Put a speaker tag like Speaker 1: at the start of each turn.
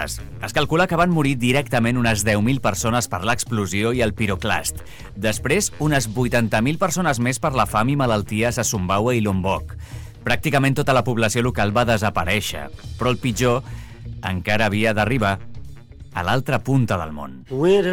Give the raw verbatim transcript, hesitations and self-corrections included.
Speaker 1: bombes. Es calcula que van morir directament unes deu mil persones per l'explosió i el piroclast. Després, unes vuitanta mil persones més per la fam i malalties a Sumbawa i Lombok. Pràcticament tota la població local va desaparèixer, però el pitjor encara havia d'arribar a l'altra punta del món.